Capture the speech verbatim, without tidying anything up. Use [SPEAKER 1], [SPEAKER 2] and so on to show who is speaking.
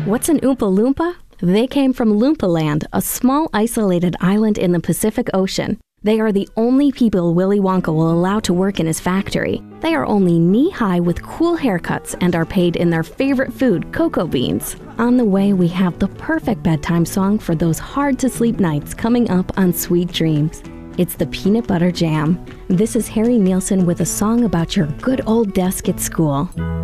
[SPEAKER 1] What's an Oompa Loompa? They came from Loompa Land, a small isolated island in the Pacific Ocean. They are the only people Willy Wonka will allow to work in his factory. They are only knee-high with cool haircuts and are paid in their favorite food, cocoa beans. On the way, we have the perfect bedtime song for those hard-to-sleep nights coming up on Sweet Dreams. It's the Peanut Butter Jam. This is Harry Nielsen with a song about your good old desk at school.